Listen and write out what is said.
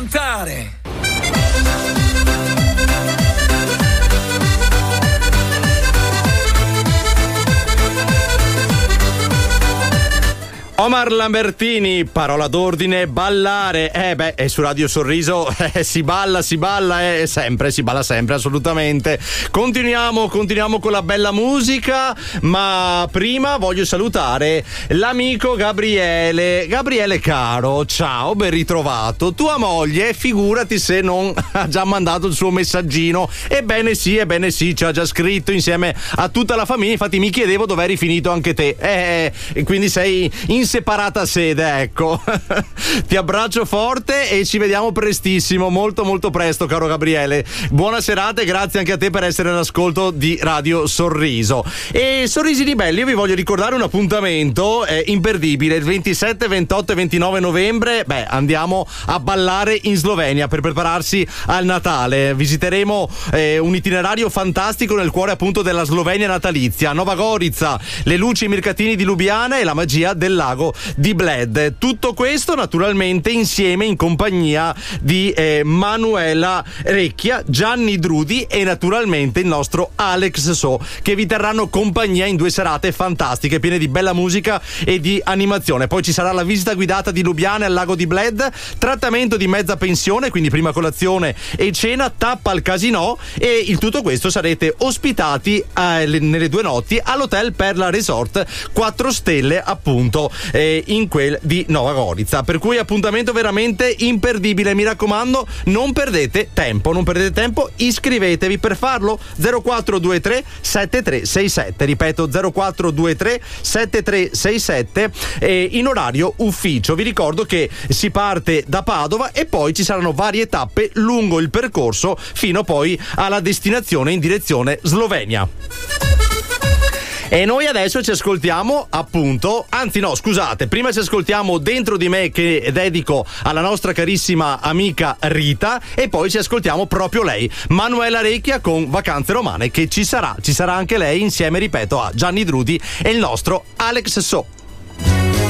cantare. Omar Lambertini, parola d'ordine, ballare. E su Radio Sorriso si balla sempre, si balla sempre, assolutamente. Continuiamo con la bella musica, ma prima voglio salutare l'amico Gabriele. Gabriele caro, ciao, ben ritrovato. Tua moglie, figurati se non ha già mandato il suo messaggino. Ebbene sì, ci ha già scritto insieme a tutta la famiglia. Infatti mi chiedevo dove eri finito anche te. E quindi sei in separata sede, ecco. Ti abbraccio forte e ci vediamo prestissimo, molto molto presto, caro Gabriele. Buona serata e grazie anche a te per essere all'ascolto di Radio Sorriso. E sorrisi di belli, io vi voglio ricordare un appuntamento imperdibile il 27, 28 e 29 novembre. Andiamo a ballare in Slovenia per prepararsi al Natale. Visiteremo un itinerario fantastico nel cuore appunto della Slovenia natalizia, Nova Gorica, le luci e i mercatini di Lubiana e la magia del lago di Bled. Tutto questo naturalmente insieme in compagnia di Manuela Recchia, Gianni Drudi e naturalmente il nostro Alex So, che vi terranno compagnia in 2 serate fantastiche piene di bella musica e di animazione. Poi ci sarà la visita guidata di Lubiana al lago di Bled, trattamento di mezza pensione, quindi prima colazione e cena, tappa al casino, e il tutto questo sarete ospitati nelle 2 notti all'Hotel Perla Resort 4 stelle appunto in quel di Nova Gorica, per cui appuntamento veramente imperdibile. Mi raccomando, non perdete tempo, iscrivetevi. Per farlo 0423 7367, ripeto 0423 7367, in orario ufficio. Vi ricordo che si parte da Padova e poi ci saranno varie tappe lungo il percorso fino poi alla destinazione in direzione Slovenia. E noi adesso ci ascoltiamo appunto, anzi no, scusate, prima ci ascoltiamo Dentro di me, che dedico alla nostra carissima amica Rita, e poi ci ascoltiamo proprio lei, Manuela Recchia, con Vacanze Romane, che ci sarà anche lei insieme, ripeto, a Gianni Drudi e il nostro Alex So.